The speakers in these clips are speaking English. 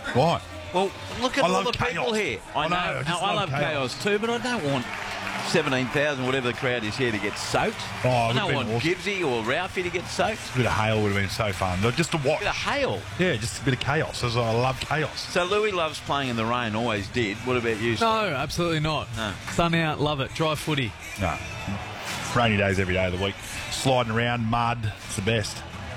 Why? Well, look at I all love the chaos. people here. I know. I just I love love chaos too, but I don't want 17,000, whatever the crowd is here, to get soaked. Oh, it I would don't have want been awesome. Gibbsy or Ralphie to get soaked. A bit of hail would have been so fun. Just to watch. A bit of hail. Yeah, just a bit of chaos. I love chaos. So Louis loves playing in the rain, always did. What about you? No, absolutely not. No. Sun out, love it. Dry footy. No. Rainy days every day of the week. Sliding around, mud. It's the best.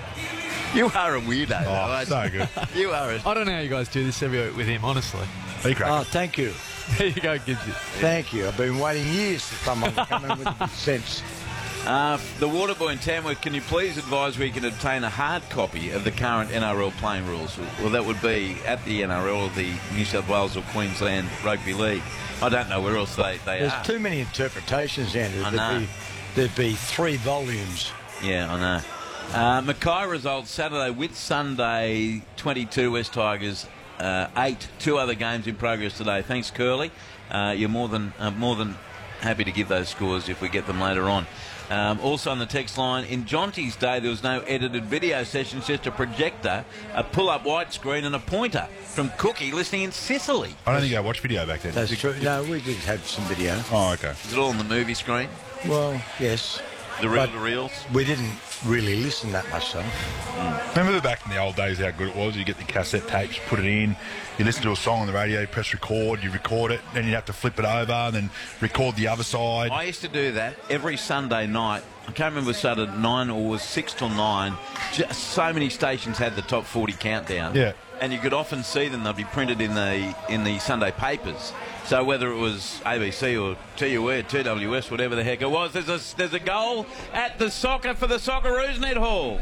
You are a weirdo, though, Oh, aren't so you? good. You are a... I don't know how you guys do this every week with him, honestly. Be cracking. Oh, thank you. There you go, Gibbsy. Thank you. I've been waiting years for someone to come in with good sense. The Waterboy in Tamworth, can you please advise where you can obtain a hard copy of the current NRL playing rules? Well, that would be at the NRL or the New South Wales or Queensland Rugby League. I don't know where else they There's are. too many interpretations, Andrew. I know. There'd be 3 volumes. Yeah, I know. Mackay results Saturday with Sunday, 22 West Tigers, 8. 2 other games in progress today. Thanks, Curly. You're more than happy to give those scores if we get them later on. Also on the text line, in Jonty's day there was no edited video sessions, just a projector, a pull-up widescreen and a pointer from Cookie listening in Sicily. I don't think I watched video back then. That's true. No, we did have some video. Oh, okay. Is it all on the movie screen? Well, yes. The But reels? we didn't really listen that much, though. Remember back in the old days how good it was? You get the cassette tapes, put it in, you listen to a song on the radio, you press record, you record it, then you have to flip it over and then record the other side. I used to do that every Sunday night. I can't remember if it started at 9 or was 6 till 9. Just so many stations had the top 40 countdown. Yeah. And you could often see them. They'd be printed in the Sunday papers. So whether it was ABC or TUE or TWS, whatever the heck it was, there's a goal at the soccer for the Socceroos Net Hall.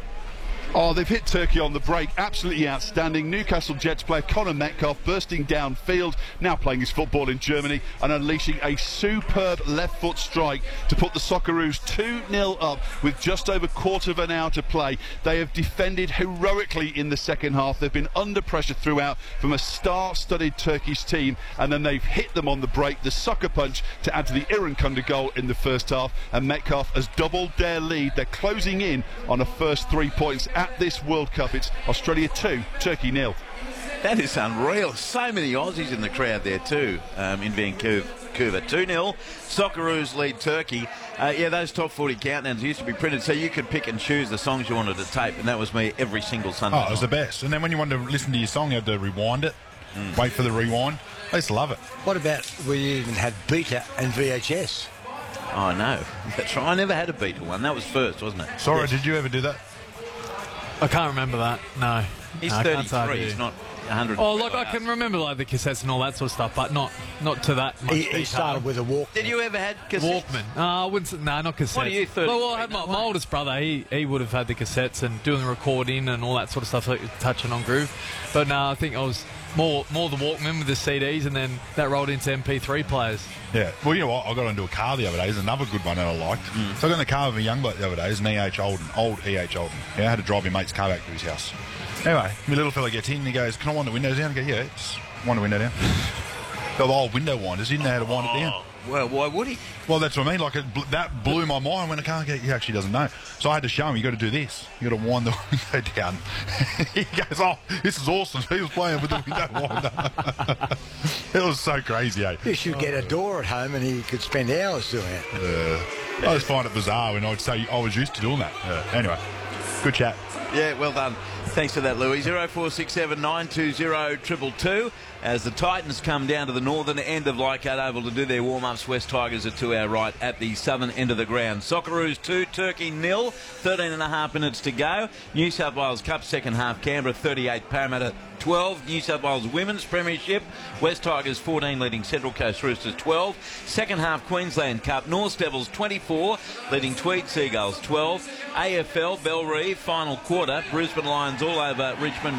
Oh, they've hit Turkey on the break. Absolutely outstanding. Newcastle Jets player Conor Metcalf bursting downfield, now playing his football in Germany and unleashing a superb left foot strike to put the Socceroos 2-0 up with just over quarter of an hour to play. They have defended heroically in the second half. They've been under pressure throughout from a star-studded Turkish team, and then they've hit them on the break, the sucker punch to add to the Irankunda goal in the first half, and Metcalf has doubled their lead. They're closing in on a first 3 points at this World Cup. It's Australia 2, Turkey 0. That is unreal. So many Aussies in the crowd there too, in Vancouver. 2-0. Socceroos lead Turkey. Yeah, those top 40 countdowns used to be printed so you could pick and choose the songs you wanted to tape, and that was me every single Sunday Oh, it was the best. And then when you wanted to listen to your song, you had to rewind it, wait for the rewind. I used to love it. What about we even had beta and VHS? Oh, no. That's right. I never had a beta one. That was first, wasn't it? Sora, did you ever do that? I can't remember that. No. He's No, I can't say I 33. do. He's not 100. Oh, look, I can remember like the cassettes and all that sort of stuff, but not to that much He detail. started with a walk. Did you ever had cassettes? Walkman. I wouldn't say, no, not cassettes. What are you, 33? Well, I had my oldest brother. He would have had the cassettes and doing the recording and all that sort of stuff, like touching on groove. But no, I think I was more the Walkman with the CDs, and then that rolled into MP3 players. Yeah. Well, you know what? I got into a car the other day. There's another good one that I liked. So I got in the car with a young bloke the other day. It's an E.H. Olden, old E.H. Olden. Yeah, I had to drive my mate's car back to his house. Anyway, my little fella gets in and he goes, "Can I wind the windows down?" I go, "Yeah, just wind the window down." The old window winders, he didn't know how to wind it down. Well, why would he? Well, that's what I mean. Like, that blew my mind when I can't get. He actually doesn't know. So I had to show him, you got to do this. You got to wind the window down. He goes, "Oh, this is awesome." He was playing with the window winder. It was so crazy, eh? You should get a door at home and he could spend hours doing it. I just find it bizarre when I'd say I was used to doing that. Anyway, good chat. Yeah, well done. Thanks for that, Louis. 0467 920 222. As the Titans come down to the northern end of Leichhardt Oval to do their warm-ups, West Tigers are to our right at the southern end of the ground. Socceroos 2, Turkey 0, 13.5 minutes to go. New South Wales Cup second half, Canberra 38, Parramatta 12. New South Wales Women's Premiership, West Tigers 14 leading Central Coast Roosters 12. Second half Queensland Cup, North Devils 24 leading Tweed Seagulls 12. AFL Bellerive final quarter, Brisbane Lions all over Richmond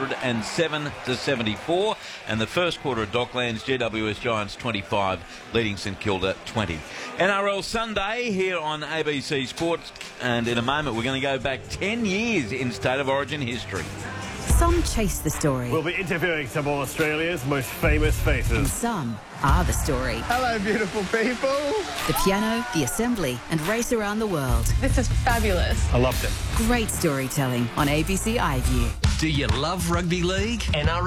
107-74. And the first quarter of Docklands, GWS Giants 25 leading St Kilda 20. NRL Sunday here on ABC Sports, and in a moment we're going to go back 10 years in State of Origin history. Some chase the story. We'll be interviewing some of Australia's most famous And faces. some are the story. Hello, beautiful people. The piano, the assembly, and race around the world. This is fabulous. I loved it. Great storytelling on ABC iView. Do you love rugby league? NRL